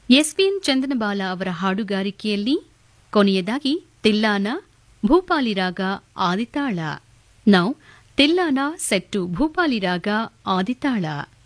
ಎಸ್ಪಿಎನ್ ಚಂದನಬಾಲ ಅವರ ಹಾಡುಗಾರಿಕೆಯಲ್ಲಿ ಕೊನೆಯದಾಗಿ ತಿಲ್ಲಾನ ಭೂಪಾಲಿ ರಾಗ ಆದಿತಾಳ. ನಾವು ತಿಲ್ಲಾನ ಸೆಟ್ಟು ಭೂಪಾಲಿ ರಾಗ ಆದಿತಾಳ.